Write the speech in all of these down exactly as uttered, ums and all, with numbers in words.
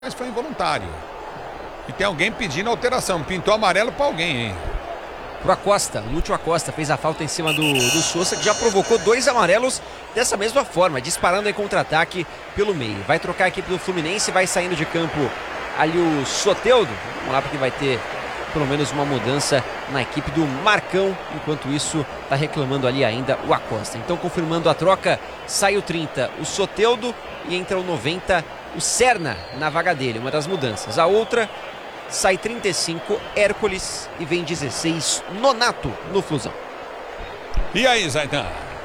Mas foi involuntário. E tem alguém pedindo alteração. Pintou amarelo pra alguém, hein? Pro Acosta, Lúcio Acosta fez a falta em cima do, do Sousa, que já provocou dois amarelos dessa mesma forma, disparando em contra-ataque pelo meio. Vai trocar a equipe do Fluminense, vai saindo de campo ali o Soteldo. Vamos lá, porque vai ter pelo menos uma mudança na equipe do Marcão. Enquanto isso, tá reclamando ali ainda o Acosta. Então, confirmando a troca, sai o trinta, o Soteldo, e entra o noventa, o Serna na vaga dele, uma das mudanças. A outra, sai trinta e cinco, Hércules, e vem dezesseis, Nonato no Flusão. E aí, Zaidan?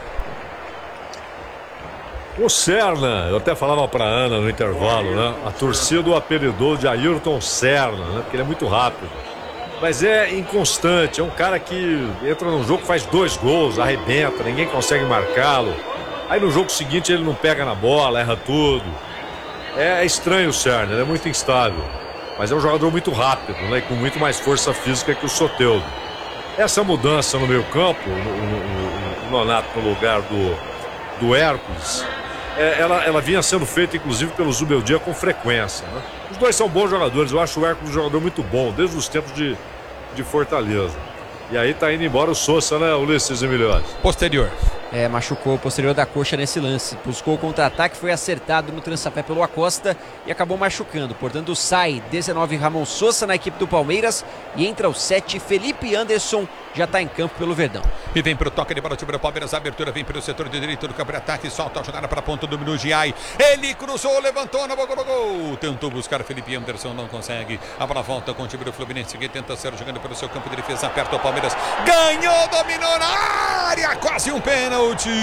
O Serna, eu até falava pra Ana no intervalo, né? A torcida o apelidou de Ayrton Serna, né? Porque ele é muito rápido. Mas é inconstante, é um cara que entra num jogo, faz dois gols, arrebenta, ninguém consegue marcá-lo. Aí no jogo seguinte ele não pega na bola, erra tudo. É estranho o Serna, ele é muito instável. Mas é um jogador muito rápido, né? E com muito mais força física que o Soteldo. Essa mudança no meio campo, o, o, o Nonato no lugar do, do Hércules, é, ela, ela vinha sendo feita inclusive pelo Zubeldia com frequência, né? Os dois são bons jogadores, eu acho o Hércules um jogador muito bom, desde os tempos de, de Fortaleza. E aí tá indo embora o Sousa, né, Ulisses Emiliano? Posterior. É, machucou o posterior da coxa nesse lance. Buscou o contra-ataque, foi acertado no trançapé pelo Acosta e acabou machucando. Portanto, sai dezenove, Ramon Sousa na equipe do Palmeiras, e entra o sete, Felipe Anderson, já está em campo pelo Verdão. E vem pro toque de bola, o time do Palmeiras, a abertura vem pelo setor de direito do campo de ataque, solta a jogada para a ponta do Minugiai. Ele cruzou, levantou na boca do gol. Tentou buscar Felipe Anderson, não consegue. A bola volta com o time do Fluminense, que tenta ser jogando pelo seu campo de defesa, aperta o Palmeiras. Ganhou, dominou na área, quase um pênalti.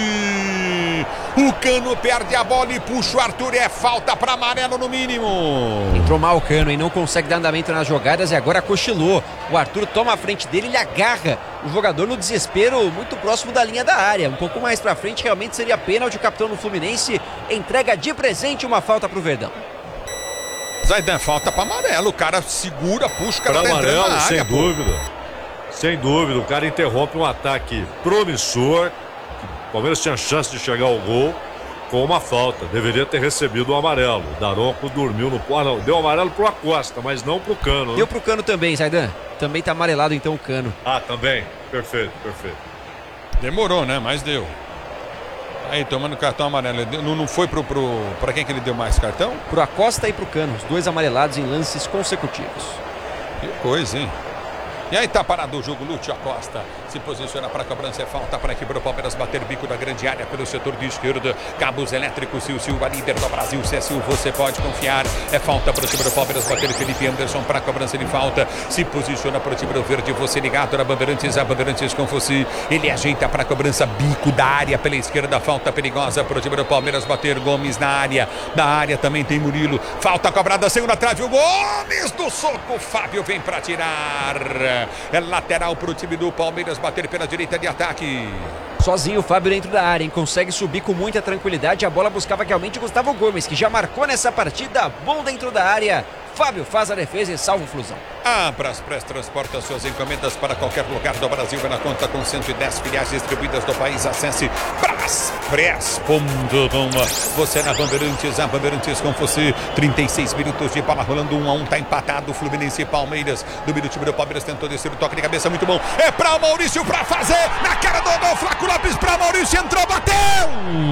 O Cano perde a bola e puxa o Arthur, é falta para amarelo no mínimo. Entrou mal o Cano e não consegue dar andamento nas jogadas e agora cochilou. O Arthur toma a frente dele, ele agarra o jogador no desespero, muito próximo da linha da área. Um pouco mais pra frente realmente seria pênalti. O capitão do Fluminense entrega de presente uma falta pro Verdão. Zaidan, falta para amarelo, o cara segura, puxa o cara para amarelo, na área, sem pô. dúvida. Sem dúvida, o cara interrompe um ataque promissor. O Palmeiras tinha chance de chegar ao gol com uma falta. Deveria ter recebido o amarelo. O Daronco dormiu no... Ah, não, deu amarelo pro Acosta, mas não pro Cano, né? Deu pro Cano também, Zaidan. Também tá amarelado então o Cano. Ah, também. Perfeito, perfeito. Demorou, né? Mas deu. Aí, tomando cartão amarelo. Não, não foi pro, pro... Pra quem que ele deu mais cartão? Pro Acosta e pro Cano. Os dois amarelados em lances consecutivos. Que coisa, hein? E aí tá parado o jogo, Lúcio Acosta se posiciona para a cobrança, é falta para a equipe do Palmeiras bater bico da grande área pelo setor de esquerda. Cabos elétricos, Sil Silva, líder do Brasil, C S U, você pode confiar. É falta para o time do Palmeiras bater Felipe Anderson para a cobrança de falta. Se posiciona para o time do Verde, você ligado na Bandeirantes, a Bandeirantes com você. Ele ajeita para a cobrança, bico da área pela esquerda, falta perigosa para o time do Palmeiras bater. Gomes na área, da área também tem Murilo. Falta cobrada, segunda trave, o Gomes do soco, Fábio vem para tirar. É lateral para o time do Palmeiras bater pela direita de ataque. Sozinho o Fábio dentro da área, hein? Consegue subir com muita tranquilidade. A bola buscava realmente Gustavo Gomes, que já marcou nessa partida. Bom dentro da área. Fábio faz a defesa e salva o Flusão. A Braspress transporta suas encomendas para qualquer lugar do Brasil. Vai na conta com cento e dez filiais distribuídas do país. Acesse braspress ponto com. Você na Bandeirantes, a Bandeirantes com você. trinta e seis minutos de bola rolando, um a um, tá empatado. Fluminense e Palmeiras. Domínio do time do Palmeiras, tentou descer o toque de cabeça, muito bom. É para o Maurício para fazer. Na cara do gol, Flaco Lopes para Maurício, entrou, bateu!